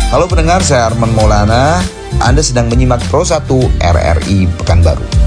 Halo pendengar, saya Arman Maulana. Anda sedang menyimak Pro 1 RRI Pekanbaru.